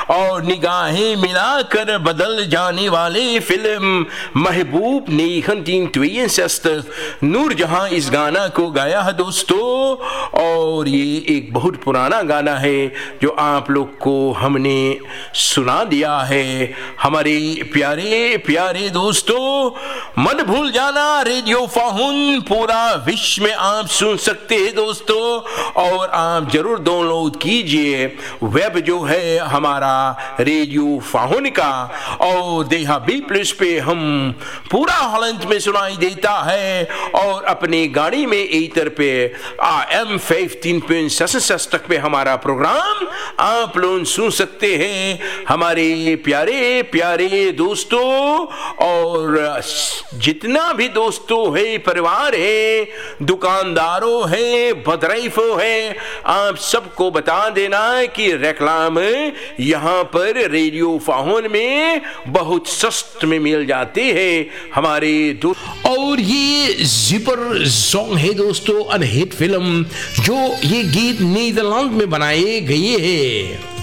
और निगाहें मिलाकर बदल जाने वाले फिल्म महबूब ने 1962 नूरजहां इस गाना को गाया है दोस्तों। और ये एक बहुत पुराना गाना है जो आप लोग को हमने सुना दिया है। हमारे प्यारे प्यारे दोस्तों, मत भूल जाना रेडियो फाहुन पूरा विश्व में आप सुन सकते हैं दोस्तों। और आप जरूर डाउनलोड कीजिए वेब जो है हमारा रेडियो फाहुन का, और देहा बी प्लस पे हम पूरा हॉलैंड में सुनाई देता है। और अपनी गाड़ी में ईथर पे AM 15.66 तक पे हमारा प्रोग्राम आप लोग सुन सकते हैं हमारे प्यारे प्यारे दोस्तों। और जितना भी दोस्तों है, परिवार है, दुकानदारों है, बदराइफों है, आप सबको बता देना कि रेक्लाम यहाँ पर रेडियो फाहुन में बहुत सस्त में मिल जाते हैं हमारे दोस्त। और ये जिपर सॉन्ग है दोस्तों, अनहिट फिल्म जो ये गीत नीदरलैंड में बनाए गए हैं।